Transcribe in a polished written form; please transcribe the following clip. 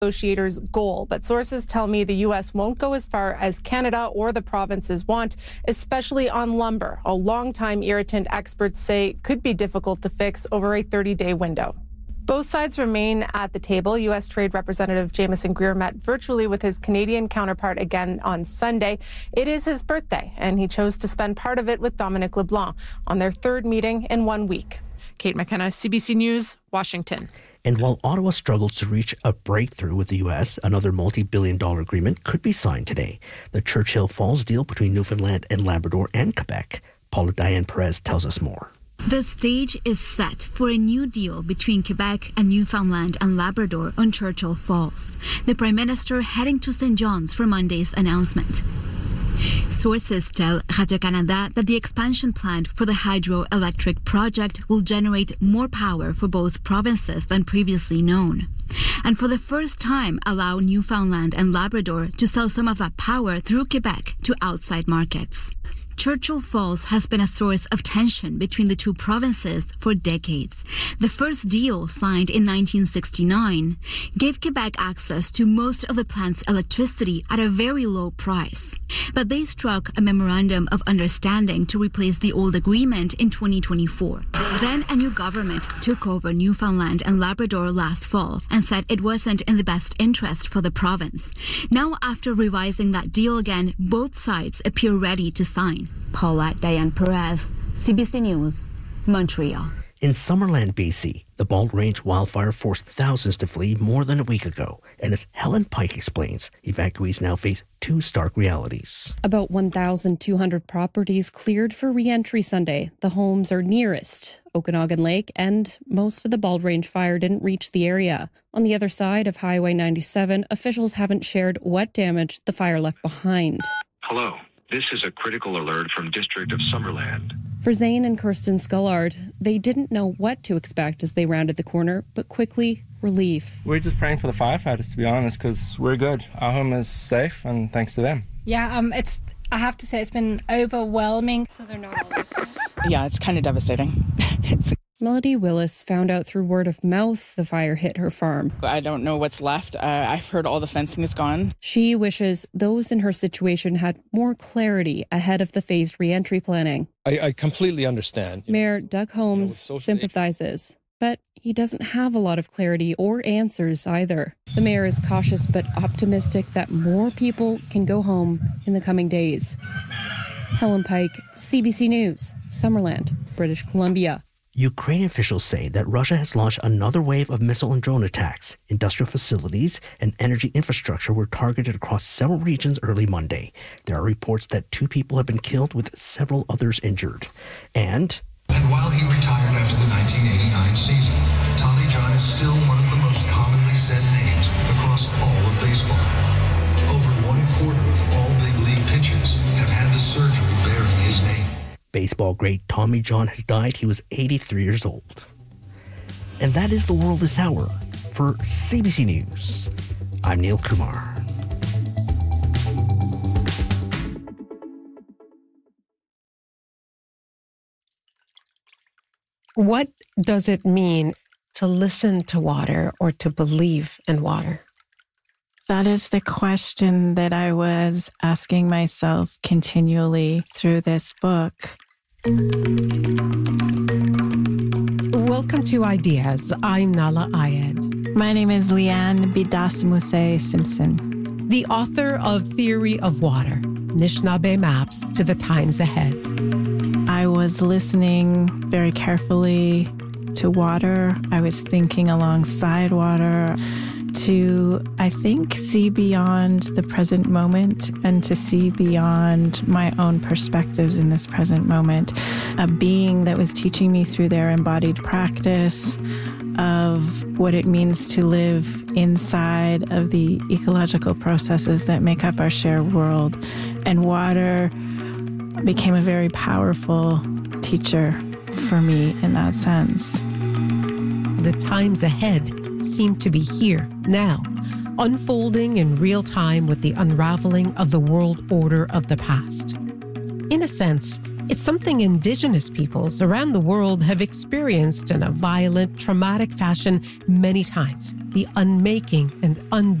negotiators' goal, but sources tell me the U.S. won't go as far as Canada or the provinces want, especially on lumber, a long-time irritant experts say could be difficult to fix over a 30-day window. Both sides remain at the table. U.S. Trade Representative Jamieson Greer met virtually with his Canadian counterpart again on Sunday. It is his birthday, and he chose to spend part of it with Dominic LeBlanc on their third meeting in 1 week. Kate McKenna, CBC News, Washington. And while Ottawa struggles to reach a breakthrough with the U.S., another multi-billion-dollar agreement could be signed today. The Churchill Falls deal between Newfoundland and Labrador and Quebec. Paula Diane Perez tells us more. The stage is set for a new deal between Quebec and Newfoundland and Labrador on Churchill Falls. The Prime Minister heading to St. John's for Monday's announcement. Sources tell Radio-Canada that the expansion plan for the hydroelectric project will generate more power for both provinces than previously known, and for the first time allow Newfoundland and Labrador to sell some of that power through Quebec to outside markets. Churchill Falls has been a source of tension between the two provinces for decades. The first deal, signed in 1969, gave Quebec access to most of the plant's electricity at a very low price. But they struck a memorandum of understanding to replace the old agreement in 2024. Then a new government took over Newfoundland and Labrador last fall and said it wasn't in the best interest for the province. Now, after revising that deal again, both sides appear ready to sign. Paula Diane Perez, CBC News, Montreal. In Summerland, BC, the Bald Range wildfire forced thousands to flee more than a week ago. And as Helen Pike explains, evacuees now face two stark realities. About 1,200 properties cleared for re-entry Sunday. The homes are nearest Okanagan Lake, and most of the Bald Range fire didn't reach the area. On the other side of Highway 97, officials haven't shared what damage the fire left behind. Hello. This is a critical alert from District of Summerland. For Zane and Kirsten Scullard, they didn't know what to expect as they rounded the corner, but quickly, relief. We're just praying for the firefighters, to be honest, because we're good. Our home is safe, and thanks to them. Yeah, I have to say it's been overwhelming. So they're not all Yeah, it's kind of devastating. Melody Willis found out through word of mouth the fire hit her farm. I don't know what's left. I've heard all the fencing is gone. She wishes those in her situation had more clarity ahead of the phased re-entry planning. I completely understand. Mayor Doug Holmes sympathizes, but he doesn't have a lot of clarity or answers either. The mayor is cautious but optimistic that more people can go home in the coming days. Helen Pike, CBC News, Summerland, British Columbia. Ukrainian officials say that Russia has launched another wave of missile and drone attacks. Industrial facilities and energy infrastructure were targeted across several regions early Monday. There are reports that 2 people have been killed with several others injured. And while he retired after the 1989 season, Tommy John is still one of the most commonly said names across all of baseball. Over 1/4 of all big league pitchers have had the surgery bearing his name. Baseball great Tommy John has died. He was 83 years old. And that is the world this hour. For CBC News, I'm Neil Kumar. What does it mean to listen to water or to believe in water? That is the question that I was asking myself continually through this book. Welcome to Ideas. I'm Nala Ayed. My name is Leanne Bidasmuse Simpson. The author of Theory of Water, Anishinaabe Maps to the Times Ahead. I was listening very carefully to water. I was thinking alongside water to, I think, see beyond the present moment and to see beyond my own perspectives in this present moment. A being that was teaching me through their embodied practice of what it means to live inside of the ecological processes that make up our shared world. And water became a very powerful teacher for me in that sense. The times ahead seem to be here now, unfolding in real time with the unraveling of the world order of the past. In a sense, It's something Indigenous peoples around the world have experienced in a violent, traumatic fashion many times. The unmaking and undoing